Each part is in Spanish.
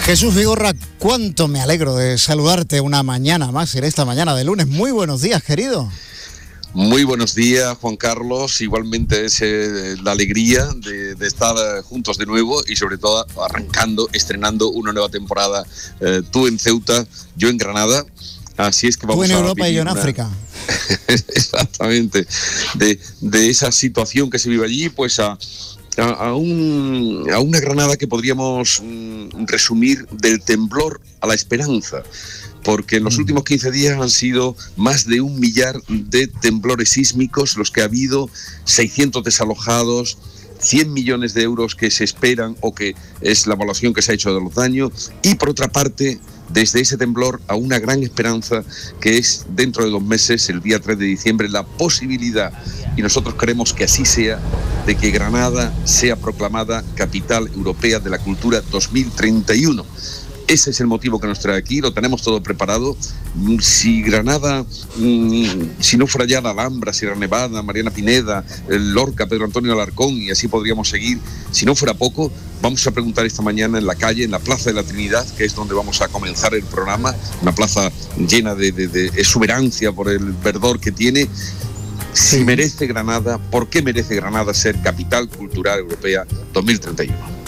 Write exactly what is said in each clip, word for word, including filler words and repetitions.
Jesús Vigorra, cuánto me alegro de saludarte una mañana más en esta mañana de lunes. Muy buenos días, querido. Muy buenos días, Juan Carlos. Igualmente es eh, la alegría de, de estar eh, juntos de nuevo y sobre todo arrancando, estrenando una nueva temporada. Eh, tú en Ceuta, yo en Granada. Así es que vamos a... Tú en Europa y yo en una... África. Exactamente. De, de esa situación que se vive allí, pues a... A, a, un, a una Granada que podríamos mm, resumir del temblor a la esperanza, porque en los mm. últimos quince días han sido más de un millar de temblores sísmicos los que ha habido, seiscientos desalojados, cien millones de euros que se esperan o que es la evaluación que se ha hecho de los daños, y por otra parte, desde ese temblor a una gran esperanza que es dentro de dos meses, el día tres de diciembre, la posibilidad, y nosotros queremos que así sea, de que Granada sea proclamada Capital Europea de la Cultura dos mil treinta y uno. Ese es el motivo que nos trae aquí, lo tenemos todo preparado. Si Granada, si no fuera ya la Alhambra, Sierra Nevada, Mariana Pineda, Lorca, Pedro Antonio Alarcón, y así podríamos seguir, si no fuera poco, vamos a preguntar esta mañana en la calle, en la Plaza de la Trinidad, que es donde vamos a comenzar el programa, una plaza llena de, de, de exuberancia por el verdor que tiene. Si merece Granada, ¿por qué merece Granada ser Capital Cultural Europea dos mil treinta y uno?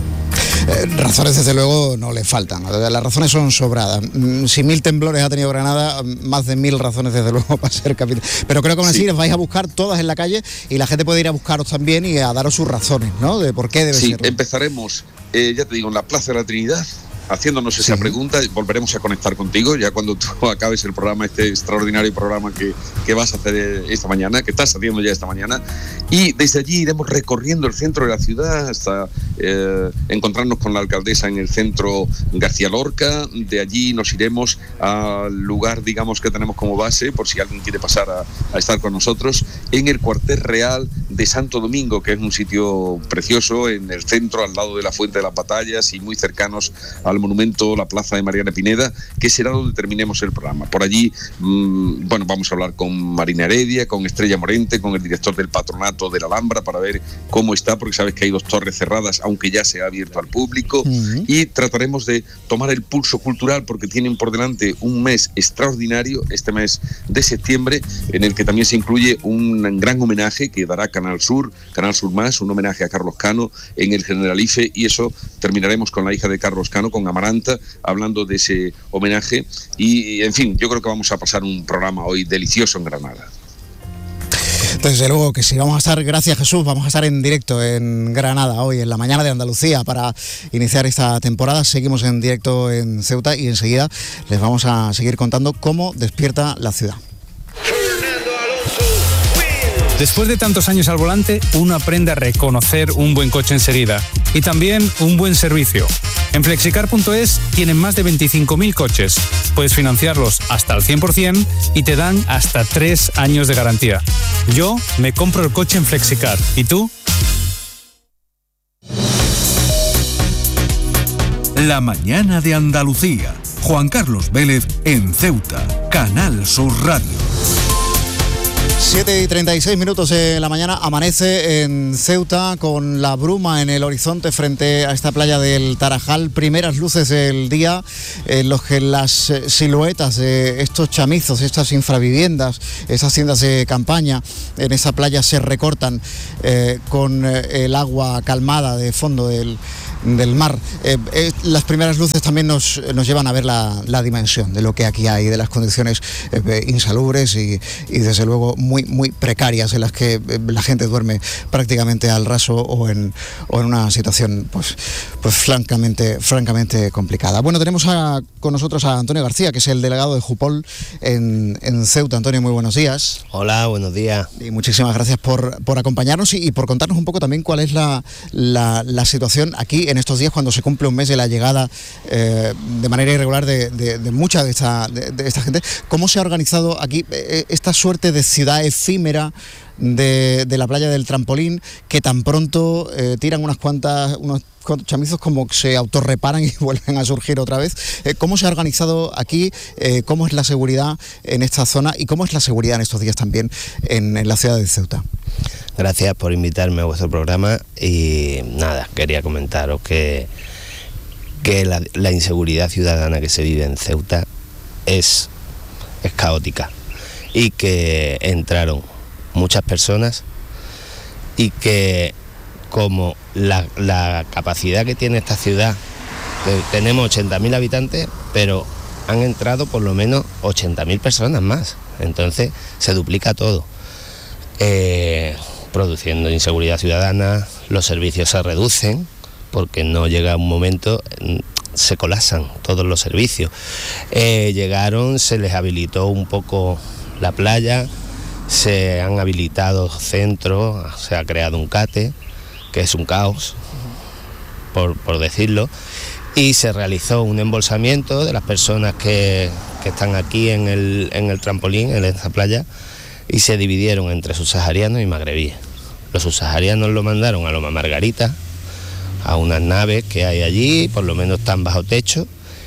Eh, razones desde luego no le faltan, las razones son sobradas. Si mil temblores ha tenido Granada, más de mil razones desde luego para ser capital. Pero creo que aún así sí. Les vais a buscar todas en la calle y la gente puede ir a buscaros también y a daros sus razones, ¿no? De por qué debe sí, ser. Sí, empezaremos, eh, ya te digo, en la Plaza de la Trinidad, haciéndonos esa sí. pregunta. Volveremos a conectar contigo ya cuando tú acabes el programa, este extraordinario programa que, que vas a hacer esta mañana, que estás haciendo ya esta mañana, y desde allí iremos recorriendo el centro de la ciudad hasta eh, encontrarnos con la alcaldesa en el centro García Lorca. De allí nos iremos al lugar, digamos, que tenemos como base, por si alguien quiere pasar a, a estar con nosotros, en el Cuartel Real de Santo Domingo, que es un sitio precioso en el centro, al lado de la Fuente de las Batallas y muy cercanos al monumento, la Plaza de Mariana Pineda, que será donde terminemos el programa. Por allí, mmm, bueno, vamos a hablar con Marina Heredia, con Estrella Morente, con el director del Patronato de la Alhambra, para ver cómo está, porque sabes que hay dos torres cerradas, aunque ya se ha abierto al público, uh-huh. y trataremos de tomar el pulso cultural, porque tienen por delante un mes extraordinario, este mes de septiembre, en el que también se incluye un gran homenaje que dará Canal Sur, Canal Sur Más, un homenaje a Carlos Cano en el Generalife, y eso terminaremos con la hija de Carlos Cano, con Amaranta, hablando de ese homenaje. Y, en fin, yo creo que vamos a pasar un programa hoy delicioso en Granada. Desde luego que sí, vamos a estar, gracias Jesús, vamos a estar en directo en Granada hoy, en la mañana de Andalucía, para iniciar esta temporada. Seguimos en directo en Ceuta y enseguida les vamos a seguir contando cómo despierta la ciudad. Después de tantos años al volante, uno aprende a reconocer un buen coche enseguida y también un buen servicio. En flexicar punto es tienen más de veinticinco mil coches. Puedes financiarlos hasta el cien por ciento y te dan hasta tres años de garantía. Yo me compro el coche en Flexicar. ¿Y tú? La mañana de Andalucía. Juan Carlos Vélez en Ceuta. Canal Sur Radio. siete y treinta y seis minutos de la mañana, amanece en Ceuta con la bruma en el horizonte frente a esta playa del Tarajal. Primeras luces del día en los que las siluetas de estos chamizos, estas infraviviendas, esas tiendas de campaña en esa playa se recortan eh, con el agua calmada de fondo del del mar. Eh, eh, las primeras luces también nos, nos llevan a ver la, la dimensión de lo que aquí hay, de las condiciones eh, insalubres y, y desde luego muy, muy precarias en las que eh, la gente duerme prácticamente al raso o en, o en una situación pues, pues francamente, francamente complicada. Bueno, tenemos a, con nosotros a Antonio García, que es el delegado de Jupol en, en Ceuta. Antonio, muy buenos días. Hola, buenos días. Y muchísimas gracias por, por acompañarnos y, y por contarnos un poco también cuál es la, la, la situación aquí en estos días cuando se cumple un mes de la llegada eh, de manera irregular de, de, de mucha de esta, de, de esta gente. ¿Cómo se ha organizado aquí eh, esta suerte de ciudad efímera de, de la playa del Trampolín, que tan pronto eh, tiran unas cuantas, unos cuantos chamizos como que se autorreparan y vuelven a surgir otra vez? Eh, ¿Cómo se ha organizado aquí? Eh, ¿Cómo es la seguridad en esta zona? ¿Y cómo es la seguridad en estos días también en, en la ciudad de Ceuta? Gracias por invitarme a vuestro programa y nada, quería comentaros que que la, la inseguridad ciudadana que se vive en Ceuta es, es caótica, y que entraron muchas personas y que como la, la capacidad que tiene esta ciudad, que tenemos ochenta mil habitantes, pero han entrado por lo menos ochenta mil personas más, entonces se duplica todo, eh, produciendo inseguridad ciudadana, los servicios se reducen, porque no llega un momento, se colapsan todos los servicios. Eh, llegaron, se les habilitó un poco la playa, se han habilitado centros, se ha creado un CATE, que es un caos, por, por decirlo, y se realizó un embolsamiento de las personas que, que están aquí en el, en el trampolín, en esta playa, y se dividieron entre subsaharianos y magrebíes. Los subsaharianos lo mandaron a Loma Margarita, a unas naves que hay allí, por lo menos están bajo techo,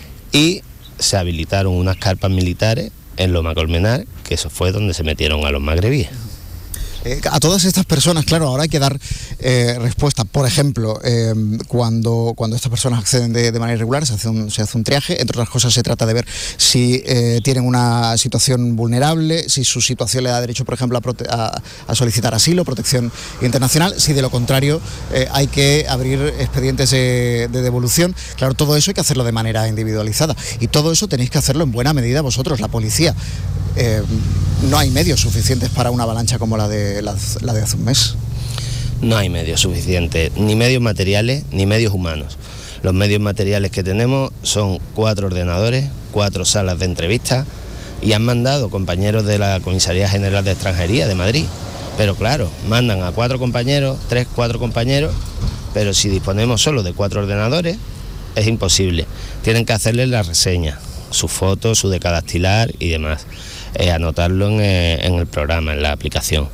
y se habilitaron unas carpas militares en Loma Colmenar, que eso fue donde se metieron a los magrebíes. Eh, a todas estas personas, claro, ahora hay que dar eh, respuesta. Por ejemplo, eh, cuando, cuando estas personas acceden de, de manera irregular, se hace, un, se hace un triaje. Entre otras cosas, se trata de ver si eh, tienen una situación vulnerable, si su situación le da derecho, por ejemplo, a, prote- a, a solicitar asilo, protección internacional. Si de lo contrario eh, hay que abrir expedientes de, de devolución. Claro, todo eso hay que hacerlo de manera individualizada. Y todo eso tenéis que hacerlo en buena medida vosotros, la policía. Eh, no hay medios suficientes para una avalancha como la de, la, la de hace un mes. No hay medios suficientes, ni medios materiales ni medios humanos. Los medios materiales que tenemos son cuatro ordenadores, cuatro salas de entrevistas, y han mandado compañeros de la Comisaría General de Extranjería de Madrid. Pero claro, mandan a cuatro compañeros, tres, cuatro compañeros, pero si disponemos solo de cuatro ordenadores, es imposible. Tienen que hacerles la reseña, su foto, su decadactilar y demás. Eh, anotarlo en, eh, en el programa, en la aplicación.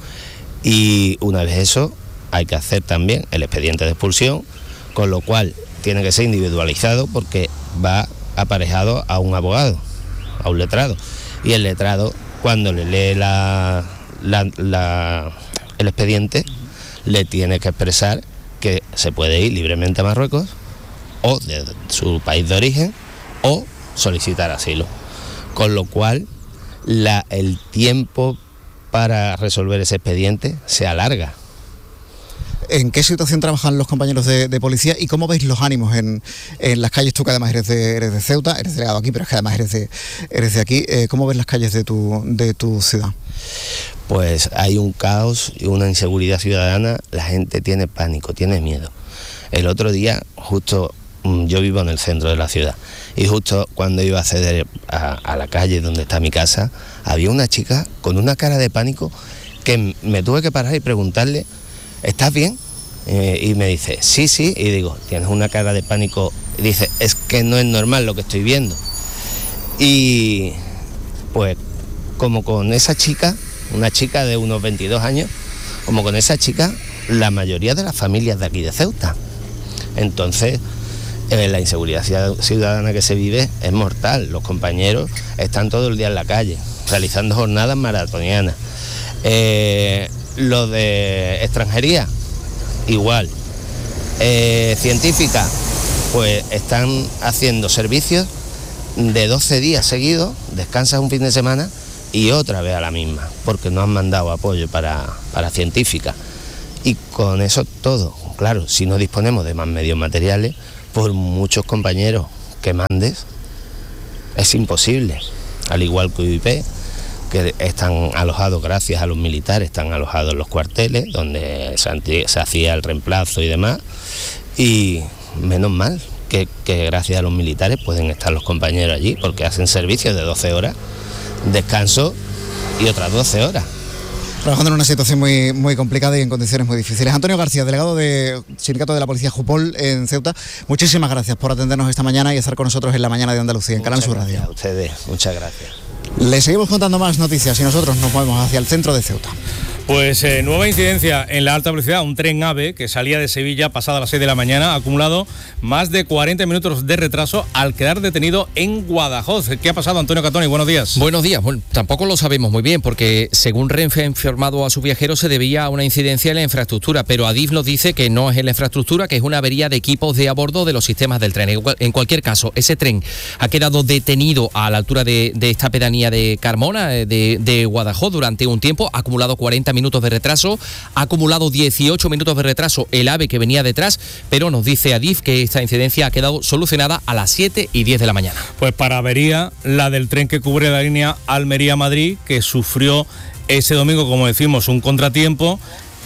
Y una vez eso, hay que hacer también el expediente de expulsión, con lo cual tiene que ser individualizado porque va aparejado a un abogado, a un letrado. Y el letrado, cuando le lee la, la, la, el expediente, le tiene que expresar que se puede ir libremente a Marruecos, o de su país de origen, o solicitar asilo. Con lo cual, La, el tiempo para resolver ese expediente se alarga. ¿En qué situación trabajan los compañeros de, de policía y cómo veis los ánimos en, en las calles? Tú que además eres de, eres de Ceuta, eres delegado aquí, pero es que además eres de, eres de aquí. Eh, ¿Cómo ves las calles de tu, de tu ciudad? Pues hay un caos y una inseguridad ciudadana, la gente tiene pánico, tiene miedo. El otro día, justo, yo vivo en el centro de la ciudad, y justo cuando iba a acceder a, a la calle donde está mi casa, había una chica con una cara de pánico que me tuve que parar y preguntarle, ¿estás bien? Eh, y me dice, sí, sí, y digo, tienes una cara de pánico. Y dice, es que no es normal lo que estoy viendo. Y pues como con esa chica, una chica de unos veintidós años, como con esa chica, la mayoría de las familias de aquí de Ceuta. Entonces, Eh, la inseguridad ciudadana que se vive es mortal. Los compañeros están todo el día en la calle, realizando jornadas maratonianas. Eh, lo de extranjería, igual. Eh, científica, pues están haciendo servicios de doce días seguidos, descansas un fin de semana y otra vez a la misma, porque no han mandado apoyo para, para científica. Y con eso todo, claro, si no disponemos de más medios materiales, por muchos compañeros que mandes, es imposible. Al igual que U I P, que están alojados gracias a los militares, están alojados en los cuarteles, donde se, se hacía el reemplazo y demás, y menos mal que, que gracias a los militares pueden estar los compañeros allí, porque hacen servicios de doce horas, descanso y otras doce horas. Trabajando en una situación muy, muy complicada y en condiciones muy difíciles. Antonio García, delegado del Sindicato de la Policía Jupol en Ceuta, muchísimas gracias por atendernos esta mañana y estar con nosotros en la mañana de Andalucía, en Canal Sur Radio. A ustedes, muchas gracias. Les seguimos contando más noticias y nosotros nos movemos hacia el centro de Ceuta. Pues eh, nueva incidencia en la alta velocidad, un tren AVE que salía de Sevilla pasada las seis de la mañana, ha acumulado más de cuarenta minutos de retraso al quedar detenido en Guadajoz. ¿Qué ha pasado, Antonio Catoni? Buenos días. Buenos días. Bueno, tampoco lo sabemos muy bien porque según Renfe ha informado a sus viajeros se debía a una incidencia en la infraestructura, pero Adif nos dice que no es en la infraestructura, que es una avería de equipos de a bordo de los sistemas del tren. En cualquier caso, ese tren ha quedado detenido a la altura de, de esta pedanía de Carmona, de, de Guadajoz, durante un tiempo, ha acumulado cuarenta minutos de retraso, ha acumulado dieciocho minutos de retraso el AVE que venía detrás, pero nos dice Adif que esta incidencia ha quedado solucionada a las siete y diez de la mañana. Pues para avería, la del tren que cubre la línea Almería-Madrid, que sufrió ese domingo, como decimos, un contratiempo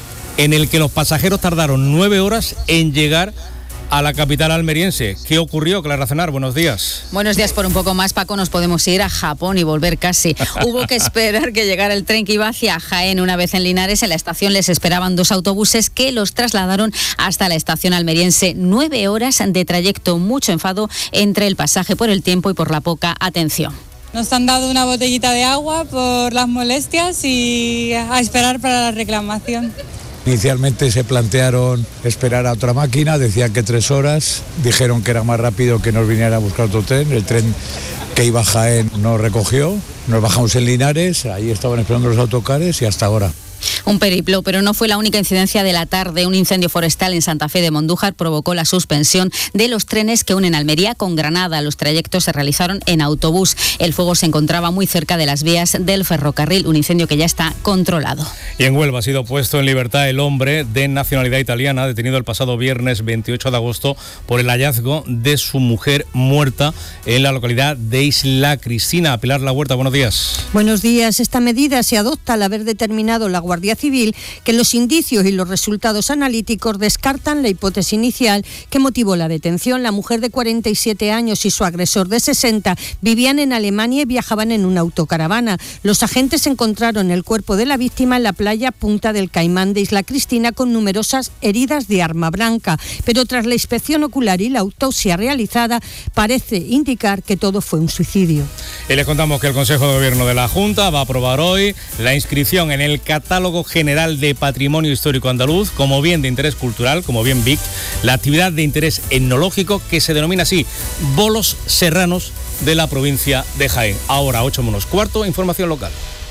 en el que los pasajeros tardaron nueve horas en llegar a la capital almeriense. ¿Qué ocurrió, Clara Cenar? Buenos días. Buenos días. Por un poco más, Paco, nos podemos ir a Japón y volver casi. Hubo que esperar que llegara el tren que iba hacia Jaén. Una vez en Linares, en la estación les esperaban dos autobuses que los trasladaron hasta la estación almeriense. Nueve horas de trayecto, mucho enfado entre el pasaje por el tiempo y por la poca atención. Nos han dado una botellita de agua por las molestias y a esperar para la reclamación. Inicialmente se plantearon esperar a otra máquina, decían que tres horas, dijeron que era más rápido que nos viniera a buscar otro tren, el tren que iba a Jaén nos recogió, nos bajamos en Linares, ahí estaban esperando los autocares y hasta ahora. Un periplo, pero no fue la única incidencia de la tarde. Un incendio forestal en Santa Fe de Mondújar provocó la suspensión de los trenes que unen Almería con Granada. Los trayectos se realizaron en autobús. El fuego se encontraba muy cerca de las vías del ferrocarril, un incendio que ya está controlado. Y en Huelva ha sido puesto en libertad el hombre de nacionalidad italiana, detenido el pasado viernes veintiocho de agosto por el hallazgo de su mujer muerta en la localidad de Isla Cristina. Pilar La Huerta, buenos días. Buenos días. Esta medida se adopta al haber determinado la Guardia Civil que los indicios y los resultados analíticos descartan la hipótesis inicial que motivó la detención. La mujer de cuarenta y siete años y su agresor de sesenta vivían en Alemania y viajaban en una autocaravana. Los agentes encontraron el cuerpo de la víctima en la playa Punta del Caimán de Isla Cristina con numerosas heridas de arma blanca, pero tras la inspección ocular y la autopsia realizada parece indicar que todo fue un suicidio. Y les contamos que el Consejo de Gobierno de la Junta va a aprobar hoy la inscripción en el Catálogo General de Patrimonio Histórico Andaluz como bien de interés cultural, como bien B I C, la actividad de interés etnológico que se denomina así Bolos Serranos de la provincia de Jaén. Ahora, ocho menos cuarto, información local.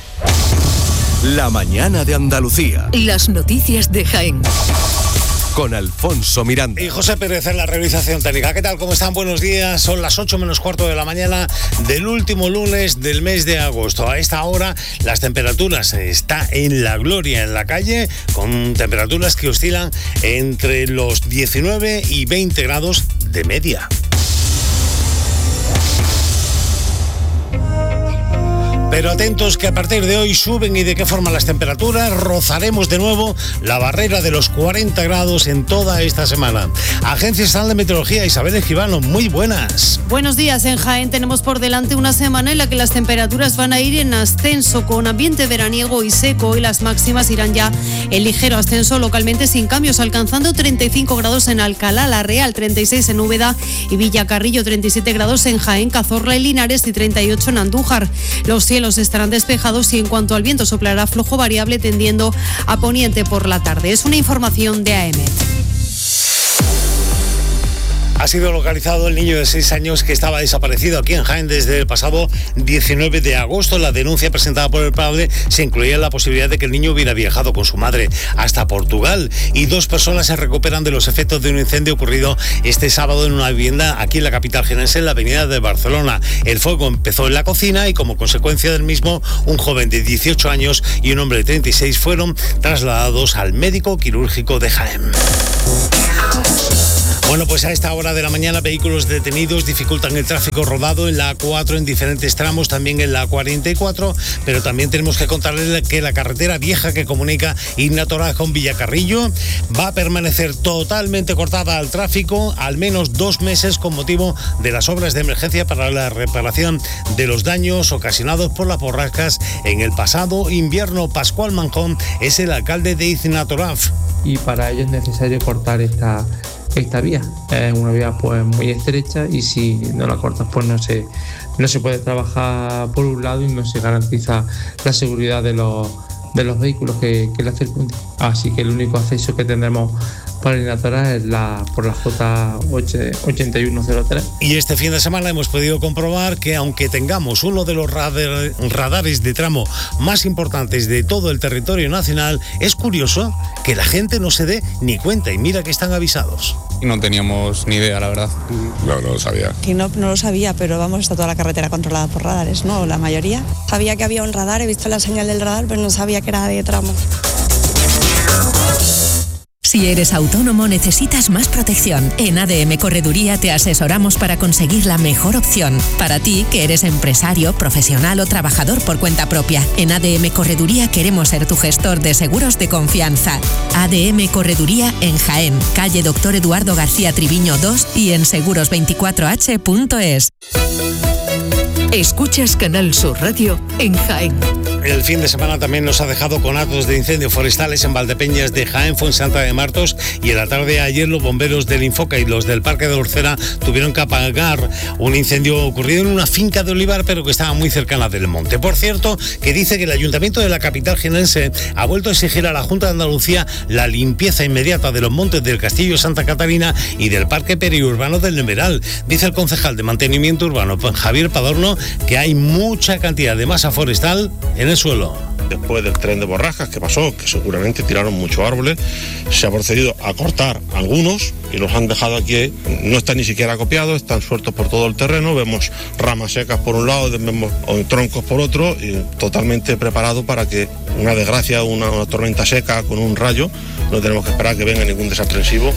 La mañana de Andalucía. Las noticias de Jaén. Con Alfonso Miranda. Y José Pérez en la realización técnica. ¿Qué tal? ¿Cómo están? Buenos días. Son las ocho menos cuarto de la mañana del último lunes del mes de agosto. A esta hora las temperaturas están en la gloria en la calle, con temperaturas que oscilan entre los diecinueve y veinte grados de media. Pero atentos que a partir de hoy suben y de qué forma las temperaturas. Rozaremos de nuevo la barrera de los cuarenta grados en toda esta semana. Agencia Estatal de Meteorología, Isabel Escribano, muy buenas. Buenos días. En Jaén tenemos por delante una semana en la que las temperaturas van a ir en ascenso con ambiente veraniego y seco, y las máximas irán ya en ligero ascenso localmente sin cambios, alcanzando treinta y cinco grados en Alcalá la Real, treinta y seis en Úbeda y Villacarrillo, treinta y siete grados en Jaén, Cazorla y Linares y treinta y ocho en Andújar. Los cielos estarán despejados y en cuanto al viento soplará flojo variable tendiendo a poniente por la tarde. Es una información de A E M E T. Ha sido localizado el niño de seis años que estaba desaparecido aquí en Jaén desde el pasado diecinueve de agosto. La denuncia presentada por el padre se incluía la posibilidad de que el niño hubiera viajado con su madre hasta Portugal. Y dos personas se recuperan de los efectos de un incendio ocurrido este sábado en una vivienda aquí en la capital jienense, en la avenida de Barcelona. El fuego empezó en la cocina y como consecuencia del mismo, un joven de dieciocho años y un hombre de treinta y seis fueron trasladados al médico quirúrgico de Jaén. Bueno, pues a esta hora de la mañana vehículos detenidos dificultan el tráfico rodado en la A cuatro en diferentes tramos, también en la A cuarenta y cuatro, pero también tenemos que contarles que la carretera vieja que comunica Ignatoraz con Villacarrillo va a permanecer totalmente cortada al tráfico al menos dos meses con motivo de las obras de emergencia para la reparación de los daños ocasionados por las borrascas en el pasado invierno. Pascual Manjón es el alcalde de Ignatoraf. Y para ello es necesario cortar esta esta vía. Es una vía pues muy estrecha y si no la cortas pues no se, no se puede trabajar por un lado y no se garantiza la seguridad de los, de los vehículos que, que la circundan. Así que el único acceso que tendremos para Inatora es la, por la J ochenta y uno cero tres. Y este fin de semana hemos podido comprobar que aunque tengamos uno de los radar, radares de tramo más importantes de todo el territorio nacional, es curioso que la gente no se dé ni cuenta y mira que están avisados. No teníamos ni idea, la verdad. No, no lo sabía. Que no, no lo sabía, pero vamos, está toda la carretera controlada por radares, ¿no? La mayoría. Sabía que había un radar, he visto la señal del radar, pero no sabía que era de tramo. Si eres autónomo, necesitas más protección. En A D M Correduría te asesoramos para conseguir la mejor opción. Para ti, que eres empresario, profesional o trabajador por cuenta propia. En A D M Correduría queremos ser tu gestor de seguros de confianza. A D M Correduría en Jaén, calle Doctor Eduardo García Triviño dos y en seguros veinticuatro h punto es. Escuchas Canal Sur Radio en Jaén. El fin de semana también nos ha dejado con actos de incendios forestales en Valdepeñas de Jaén, Fuensanta de Martos, y en la tarde de ayer los bomberos del Infoca y los del Parque de Orcera tuvieron que apagar un incendio ocurrido en una finca de olivar, pero que estaba muy cercana del monte. Por cierto, que dice que el Ayuntamiento de la capital jienense ha vuelto a exigir a la Junta de Andalucía la limpieza inmediata de los montes del Castillo Santa Catarina y del Parque Periurbano del Nemeral. Dice el concejal de Mantenimiento Urbano, Javier Padorno, que hay mucha cantidad de masa forestal en el suelo. Después del tren de borrascas que pasó, que seguramente tiraron muchos árboles, se ha procedido a cortar algunos y los han dejado aquí, no están ni siquiera acopiados, están sueltos por todo el terreno, vemos ramas secas por un lado, vemos troncos por otro, y totalmente preparado para que una desgracia, una, una tormenta seca con un rayo, no tenemos que esperar que venga ningún desaprensivo.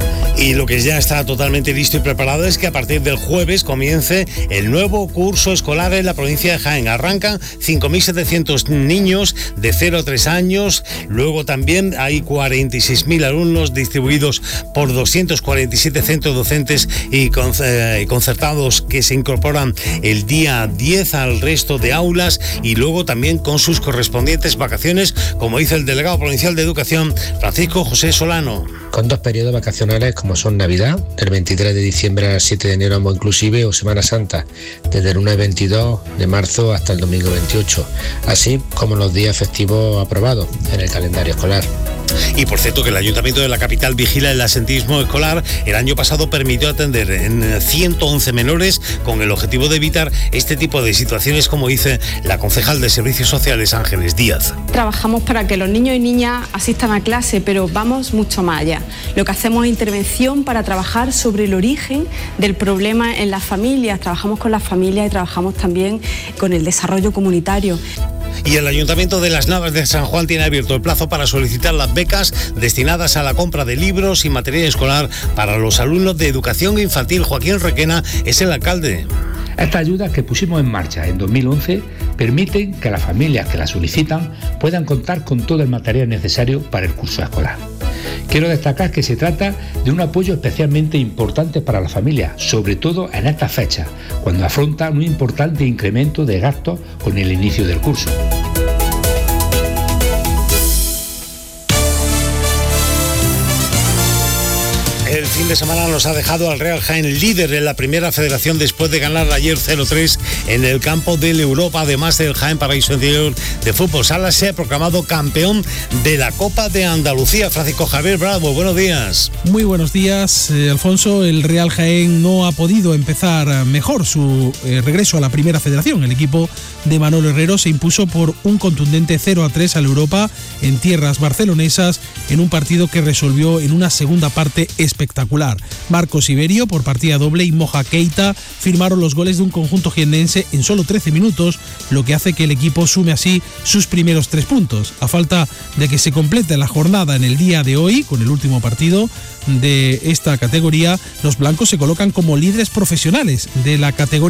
Y lo que ya está totalmente listo y preparado es que a partir del jueves comience el nuevo curso escolar en la provincia de Jaén. Arrancan cinco mil setecientos niños de cero a tres años. Luego también hay cuarenta y seis mil alumnos distribuidos por doscientos cuarenta y siete centros docentes y concertados que se incorporan el día diez al resto de aulas, y luego también con sus correspondientes vacaciones, como dice el delegado provincial de Educación, Francisco José Solano. Con dos periodos vacacionales como son Navidad, del veintitrés de diciembre al siete de enero ambos inclusive, o Semana Santa, desde el lunes veintidós de marzo hasta el domingo veintiocho, así como los días festivos aprobados en el calendario escolar. Y por cierto, que el Ayuntamiento de la capital vigila el absentismo escolar. El año pasado permitió atender en ciento once menores con el objetivo de evitar este tipo de situaciones, como dice la concejal de Servicios Sociales, Ángeles Díaz. Trabajamos para que los niños y niñas asistan a clase, pero vamos mucho más allá. Lo que hacemos es intervención para trabajar sobre el origen del problema en las familias. Trabajamos con las familias y trabajamos también con el desarrollo comunitario. Y el Ayuntamiento de Las Navas de San Juan tiene abierto el plazo para solicitar las becas destinadas a la compra de libros y material escolar para los alumnos de educación infantil. Joaquín Requena es el alcalde. Estas ayudas que pusimos en marcha en dos mil once permiten que las familias que las solicitan puedan contar con todo el material necesario para el curso escolar. Quiero destacar que se trata de un apoyo especialmente importante para las familias, sobre todo en estas fechas, cuando afrontan un importante incremento de gastos con el inicio del curso. El fin de semana nos ha dejado al Real Jaén líder en la primera federación después de ganar ayer cero tres en el campo del Europa. Además del Jaén Paraíso Interior de Fútbol Sala, se ha proclamado campeón de la Copa de Andalucía. Francisco Javier Bravo, buenos días. Muy buenos días, eh, Alfonso. El Real Jaén no ha podido empezar mejor su eh, regreso a la primera federación. El equipo de Manolo Herrero se impuso por un contundente cero a tres al Europa en tierras barcelonesas, en un partido que resolvió en una segunda parte espectacular. espectacular. Marcos Iberio por partida doble y Moja Keita firmaron los goles de un conjunto jiennense en solo trece minutos, lo que hace que el equipo sume así sus primeros tres puntos. A falta de que se complete la jornada en el día de hoy, con el último partido de esta categoría, los blancos se colocan como líderes profesionales de la categoría.